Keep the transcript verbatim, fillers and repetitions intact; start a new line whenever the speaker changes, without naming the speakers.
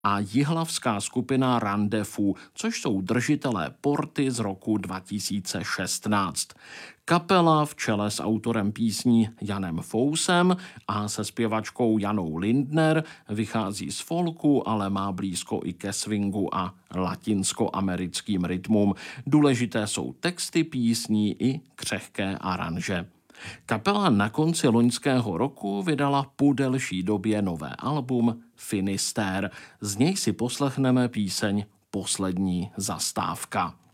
a jihlavská skupina Randevu, což jsou držitelé Porty z roku dva tisíce šestnáct. Kapela v čele s autorem písní Janem Fousem a se zpěvačkou Janou Lindner vychází z folku, ale má blízko i ke swingu a latinskoamerickým rytmům. Důležité jsou texty písní i křehké aranže. Kapela na konci loňského roku vydala po delší době nové album Finisterre. Z něj si poslechneme píseň Poslední zastávka.